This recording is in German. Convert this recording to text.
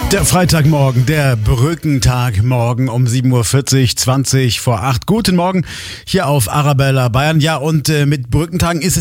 Der Freitagmorgen, der Brückentagmorgen um 7.40 Uhr, 20 vor 8. Guten Morgen hier auf Arabella Bayern. Ja, und mit Brückentagen ist es